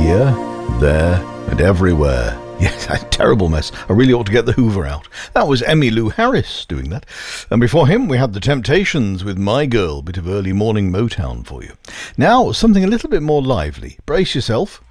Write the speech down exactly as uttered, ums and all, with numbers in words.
Here, there, and everywhere. Yes, a terrible mess. I really ought to get the Hoover out. That was Emmylou Harris doing that. And before him, we had The Temptations with My Girl, bit of early morning Motown for you. Now, something a little bit more lively. Brace yourself.